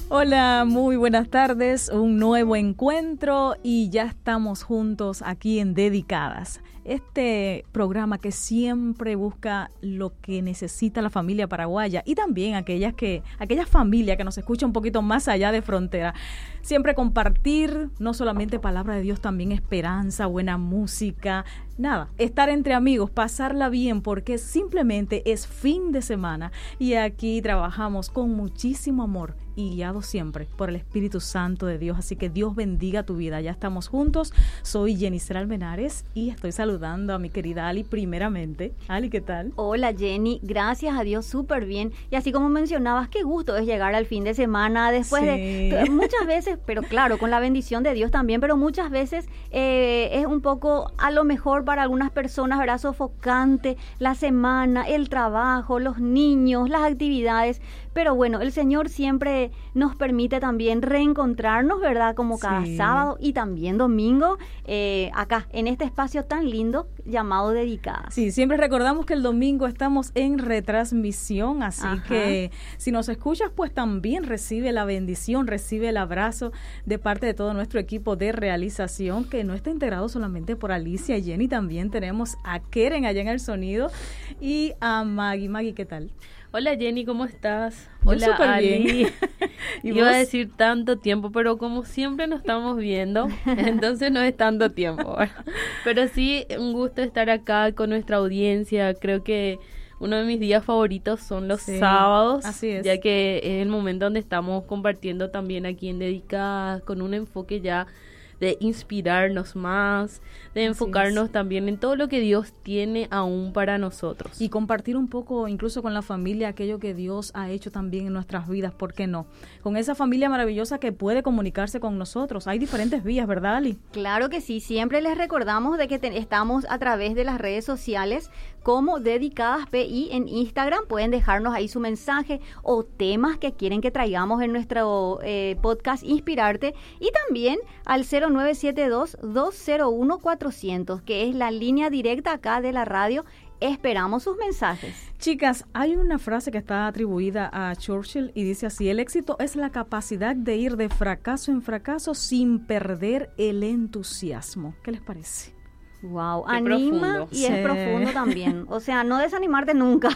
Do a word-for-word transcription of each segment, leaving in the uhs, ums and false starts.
Hola, muy buenas tardes, un nuevo encuentro y ya estamos juntos aquí en Dedicadas. Este programa que siempre busca lo que necesita la familia paraguaya y también aquellas que, aquellas familias que nos escuchan un poquito más allá de frontera. Siempre compartir, no solamente palabra de Dios, también esperanza, buena música, nada, estar entre amigos, pasarla bien porque simplemente es fin de semana y aquí trabajamos con muchísimo amor y guiados siempre por el Espíritu Santo de Dios. Así que Dios bendiga tu vida. Ya estamos juntos. Soy Jennifer Almenares y estoy saludando a mi querida Ali primeramente. Ali, ¿qué tal? Hola Jenny, gracias a Dios, súper bien. Y así como mencionabas, qué gusto es llegar al fin de semana después sí. de muchas veces, pero claro, con la bendición de Dios también, pero muchas veces eh, es un poco, a lo mejor para algunas personas, ¿verdad?, sofocante la semana, el trabajo, los niños, las actividades. Pero bueno, el Señor siempre nos permite también reencontrarnos, ¿verdad? Como cada sí. sábado y también domingo, eh, acá, en este espacio tan lindo llamado Dedicadas. Sí, siempre recordamos que el domingo estamos en retransmisión, así Ajá. que si nos escuchas, pues también recibe la bendición, recibe el abrazo de parte de todo nuestro equipo de realización, que no está integrado solamente por Alicia y Jenny, también tenemos a Keren allá en el sonido y a Maggie. Maggie, ¿qué tal? Hola Jenny, ¿cómo estás? Yo Hola Ali. Bien. ¿Y Iba vos? a decir tanto tiempo, pero como siempre nos estamos viendo, entonces no es tanto tiempo. Pero sí, un gusto estar acá con nuestra audiencia. Creo que uno de mis días favoritos son los sí, sábados, así es. Ya que es el momento donde estamos compartiendo también aquí en Dedicadas con un enfoque ya de inspirarnos más, de enfocarnos también en todo lo que Dios tiene aún para nosotros. Y compartir un poco, incluso con la familia, aquello que Dios ha hecho también en nuestras vidas, ¿por qué no? Con esa familia maravillosa que puede comunicarse con nosotros. Hay diferentes vías, ¿verdad, Ali? Claro que sí, siempre les recordamos de que te, estamos a través de las redes sociales como Dedicadas P I en Instagram. Pueden dejarnos ahí su mensaje o temas que quieren que traigamos en nuestro eh, podcast Inspirarte, y también al cero nueve siete dos, dos cero uno, cuatrocientos, que es la línea directa acá de la radio. Esperamos sus mensajes. Chicas, hay una frase que está atribuida a Churchill y dice así: el éxito es la capacidad de ir de fracaso en fracaso sin perder el entusiasmo. ¿Qué les parece? Wow, Qué anima profundo. y Sí. es profundo también. O sea, no desanimarte nunca.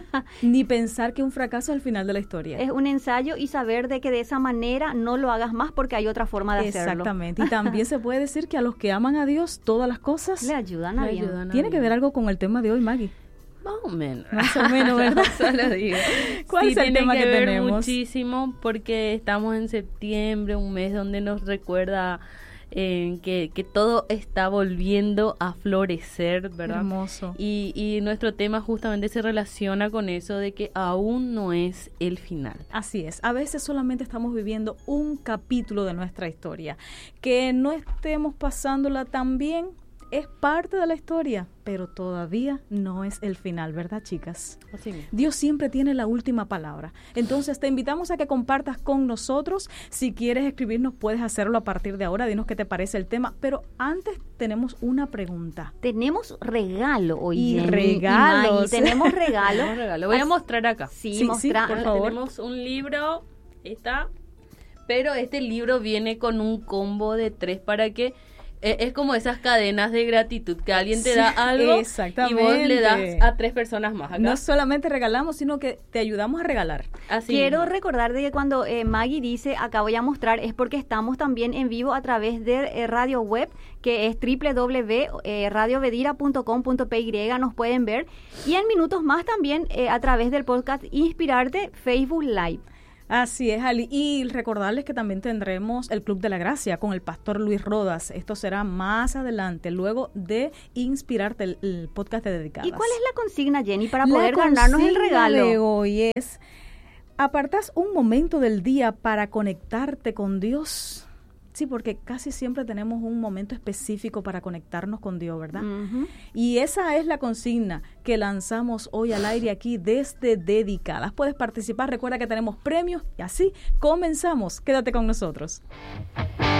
Ni pensar que un fracaso es el final de la historia. Es un ensayo y saber de que de esa manera no lo hagas más porque hay otra forma de hacerlo. Exactamente. Y también se puede decir que a los que aman a Dios, todas las cosas le ayudan a Le bien. ayudan a tiene que bien. ver algo con el tema de hoy, Maggie. Más o menos. Más o menos, ¿verdad? Solo digo. ¿Cuál sí, es el tiene tema que, que ver tenemos? Muchísimo porque estamos en septiembre, un mes donde nos recuerda eh, que, que todo está volviendo a florecer, ¿verdad? Hermoso. Y, y nuestro tema justamente se relaciona con eso de que aún no es el final. Así es, a veces solamente estamos viviendo un capítulo de nuestra historia. Que no estemos pasándola tan bien es parte de la historia, pero todavía no es el final, ¿verdad, chicas? Así mismo. Dios siempre tiene la última palabra. Entonces te invitamos a que compartas con nosotros. Si quieres escribirnos, puedes hacerlo a partir de ahora. Dinos qué te parece el tema. Pero antes tenemos una pregunta. Tenemos regalo hoy. Y Jenny, regalos. y Maggie, tenemos regalo. Tenemos regalo. Voy a mostrar acá. Sí, Sí, mostrar. sí, por favor. Tenemos un libro, está, pero este libro viene con un combo de tres para que eh, es como esas cadenas de gratitud, que alguien te Sí, da algo exactamente. y vos le das a tres personas más acá. No solamente regalamos, sino que te ayudamos a regalar. Así Quiero mismo. recordar de que cuando eh, Maggie dice acá voy a mostrar, es porque estamos también en vivo a través de eh, radio web, que es doble u doble u doble u punto radio vedira punto com punto p y, nos pueden ver, y en minutos más también eh, a través del podcast Inspirarte Facebook Live. Así es, Ali. Y recordarles que también tendremos el Club de la Gracia con el pastor Luis Rodas. Esto será más adelante, luego de Inspirarte, el, el podcast de Dedicadas. ¿Y cuál es la consigna, Jenny, para La poder ganarnos el consigna regalo? de hoy es: apartas un momento del día para conectarte con Dios. Sí, porque casi siempre tenemos un momento específico para conectarnos con Dios, ¿verdad? Uh-huh. Y esa es la consigna que lanzamos hoy al aire aquí desde Dedicadas. Puedes participar, recuerda que tenemos premios y así comenzamos. Quédate con nosotros.